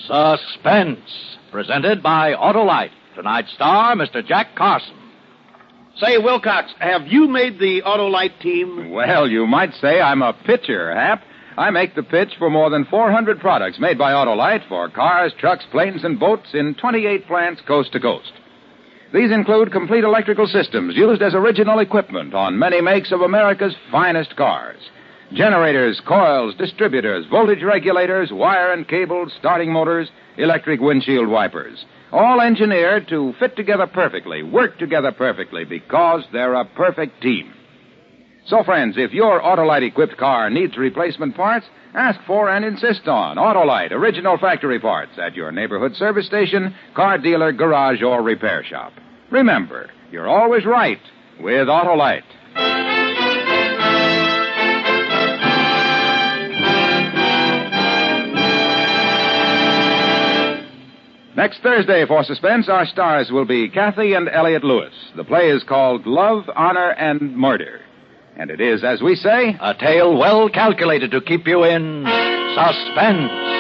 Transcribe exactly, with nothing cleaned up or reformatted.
Suspense, presented by Autolite. Tonight's star, Mister Jack Carson. Say, Wilcox, have you made the Autolite team? Well, you might say I'm a pitcher, Hap. I make the pitch for more than four hundred products made by Autolite for cars, trucks, planes, and boats in twenty-eight plants coast to coast. These include complete electrical systems used as original equipment on many makes of America's finest cars. Generators, coils, distributors, voltage regulators, wire and cable, starting motors, electric windshield wipers. All engineered to fit together perfectly, work together perfectly, because they're a perfect team. So, friends, if your Autolite-equipped car needs replacement parts, ask for and insist on Autolite original factory parts at your neighborhood service station, car dealer, garage, or repair shop. Remember, you're always right with Autolite. Next Thursday for Suspense, our stars will be Kathy and Elliot Lewis. The play is called Love, Honor, and Murder. And it is, as we say, a tale well calculated to keep you in suspense.